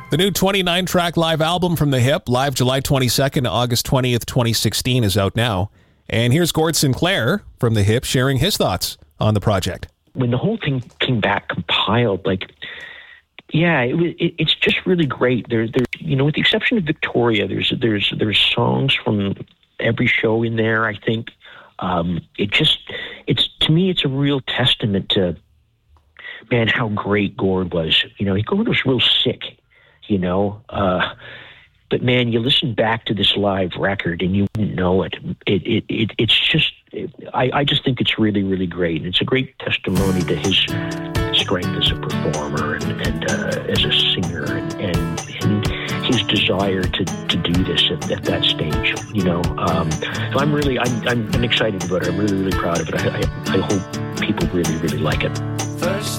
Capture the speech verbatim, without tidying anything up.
The new twenty-nine track live album from The Hip, live July twenty-second to August twentieth, twenty sixteen, is out now. And here's Gord Sinclair from The Hip sharing his thoughts on the project. When the whole thing came back compiled, like, yeah, it, it, it's just really great. There's, there, you know, with the exception of Victoria, there's there's there's songs from every show in there. I think um, it just it's to me, it's a real testament to, man, how great Gord was. You know, Gord was real sick. You know, uh, but man, you listen back to this live record and you wouldn't know it. It, it, it it's just, it, I, I just think it's really, really great. And it's a great testimony to his strength as a performer and, and uh, as a singer, and, and, and his desire to, to do this at, at that stage. You know, um, so I'm really, I'm, I'm, I'm excited about it. I'm really, really proud of it. I, I, I hope people really, really like it. First